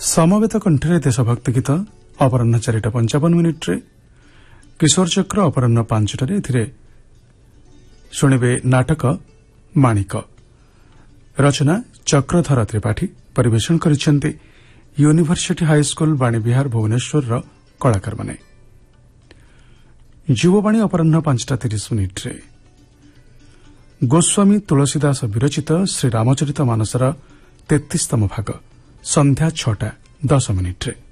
समवेत कंठरे देशभक्ति गीत अपराह 4:55 मिनिट्रे किशोर चक्र अपराह 5टारे एथिरे शुणिबे नाटक माणिक रचना चक्रधर त्रिपाठी परिवेषण करिसेंते यूनिवर्सिटी हाईस्कूल बाणीविहार भुवनेश्वर कलाकार माने। युववाणी अपराह 5:30 मिनिट्रे गोस्वामी तुलसीदास विरचित श्री रामचरित मानसर 33तम भाग संध्या 6:10 मिनिट्रे।